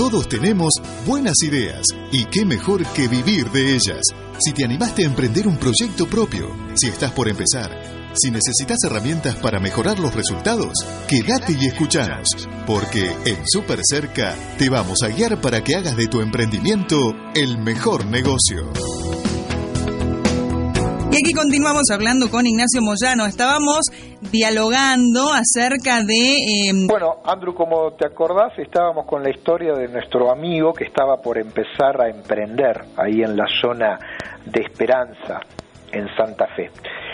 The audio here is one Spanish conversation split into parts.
Todos tenemos buenas ideas y qué mejor que vivir de ellas. Si te animaste a emprender un proyecto propio, si estás por empezar, si necesitas herramientas para mejorar los resultados, quédate y escuchanos, porque en Super Cerca te vamos a guiar para que hagas de tu emprendimiento el mejor negocio. Y aquí continuamos hablando con Ignacio Moyano. Estábamos dialogando acerca de... Bueno, Andrew, como te acordás, estábamos con la historia de nuestro amigo que estaba por empezar a emprender ahí en la zona de Esperanza, en Santa Fe.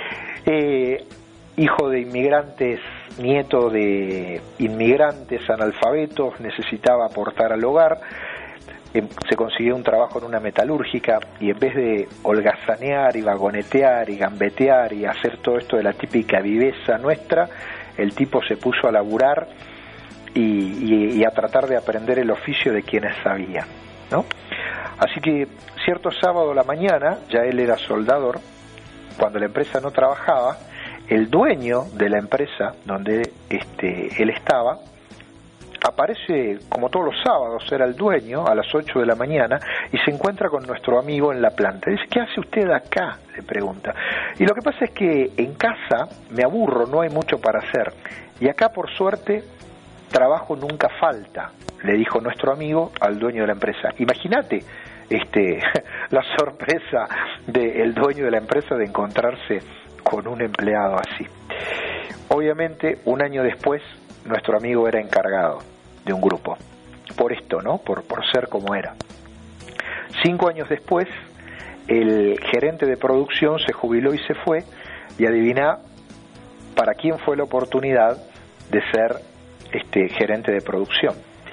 Hijo de inmigrantes, nieto de inmigrantes analfabetos, necesitaba aportar al hogar. Se consiguió un trabajo en una metalúrgica y en vez de holgazanear y vagonetear y gambetear y hacer todo esto de la típica viveza nuestra, el tipo se puso a laburar y a tratar de aprender el oficio de quienes sabían, ¿no? Así que cierto sábado a la mañana, ya él era soldador, cuando la empresa no trabajaba, el dueño de la empresa donde él estaba, aparece como todos los sábados, era el dueño, a las 8 de la mañana, y se encuentra con nuestro amigo en la planta. Dice, ¿qué hace usted acá?, le pregunta. Y lo que pasa es que en casa me aburro, no hay mucho para hacer, y acá por suerte trabajo nunca falta, le dijo nuestro amigo al dueño de la empresa. Imagínate la sorpresa del dueño de la empresa de encontrarse con un empleado así. Obviamente, un año después, nuestro amigo era encargado de un grupo, por esto, ¿no? Por ser como era. 5 años después, el gerente de producción se jubiló y se fue, y adivina para quién fue la oportunidad de ser gerente de producción.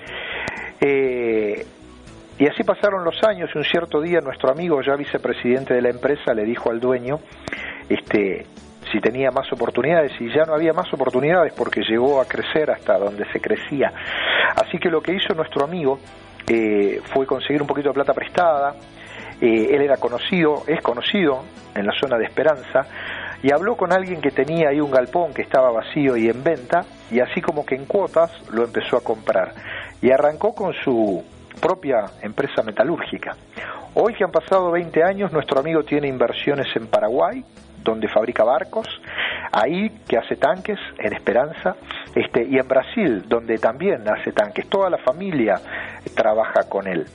Y así pasaron los años, y un cierto día nuestro amigo, ya vicepresidente de la empresa, le dijo al dueño si tenía más oportunidades, y ya no había más oportunidades porque llegó a crecer hasta donde se crecía. Así que lo que hizo nuestro amigo fue conseguir un poquito de plata prestada. Él es conocido en la zona de Esperanza, y habló con alguien que tenía ahí un galpón que estaba vacío y en venta, y así como que en cuotas lo empezó a comprar, y arrancó con su propia empresa metalúrgica. Hoy que han pasado 20 años, nuestro amigo tiene inversiones en Paraguay, donde fabrica barcos, ahí que hace tanques, en Esperanza, y en Brasil, donde también hace tanques. Toda la familia trabaja con él.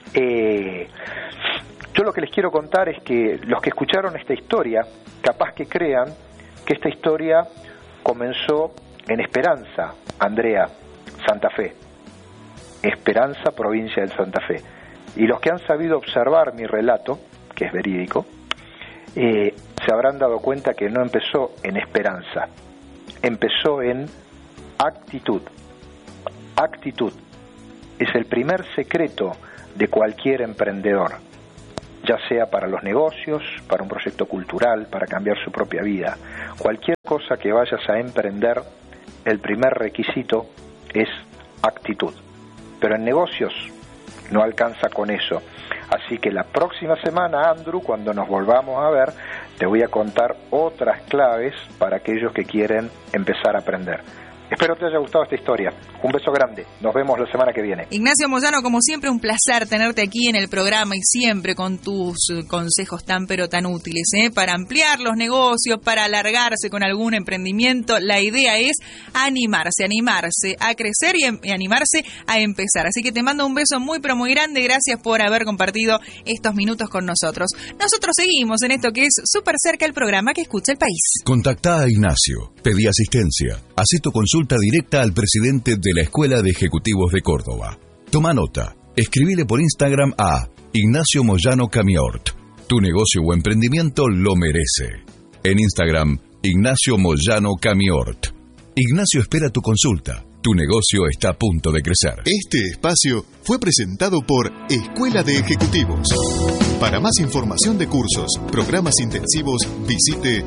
Yo lo que les quiero contar es que los que escucharon esta historia, capaz que crean que esta historia comenzó en Esperanza, Andrea, Santa Fe. Esperanza, provincia del Santa Fe. Y los que han sabido observar mi relato, que es verídico, se habrán dado cuenta que no empezó en Esperanza, empezó en actitud. Actitud es el primer secreto de cualquier emprendedor, ya sea para los negocios, para un proyecto cultural, para cambiar su propia vida. Cualquier cosa que vayas a emprender, el primer requisito es actitud. Pero en negocios no alcanza con eso. Así que la próxima semana, Andrew, cuando nos volvamos a ver, te voy a contar otras claves para aquellos que quieren empezar a aprender. Espero te haya gustado esta historia. Un beso grande. Nos vemos la semana que viene. Ignacio Moyano, como siempre, un placer tenerte aquí en el programa y siempre con tus consejos tan pero tan útiles, para ampliar los negocios, para alargarse con algún emprendimiento. La idea es animarse a crecer y animarse a empezar. Así que te mando un beso muy pero muy grande. Gracias por haber compartido estos minutos con nosotros. Nosotros seguimos en esto que es Súper Cerca, el programa que escucha el país. Contactá a Ignacio, pedí asistencia, hacé tu consulta directa al presidente de la Escuela de Ejecutivos de Córdoba. Toma nota, escribile por Instagram a Ignacio Moyano Camiort. Tu negocio o emprendimiento lo merece. En Instagram, Ignacio Moyano Camiort. Ignacio espera tu consulta. Tu negocio está a punto de crecer. Este espacio fue presentado por Escuela de Ejecutivos. Para más información de cursos, programas intensivos, visite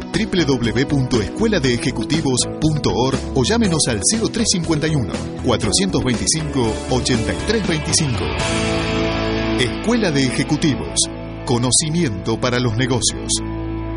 www.escueladeejecutivos.org o llámenos al 0351-425-8325. Escuela de Ejecutivos. Conocimiento para los negocios.